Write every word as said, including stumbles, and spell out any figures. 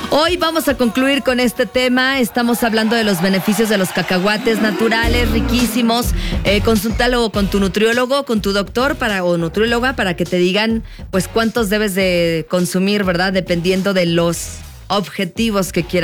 Hoy vamos a concluir con este tema. Estamos hablando de los beneficios de los cacahuates naturales, riquísimos. Eh, consúltalo con tu nutriólogo, con tu doctor para, o nutrióloga para que te digan pues cuántos debes de consumir, ¿verdad? Dependiendo de los objetivos que quieras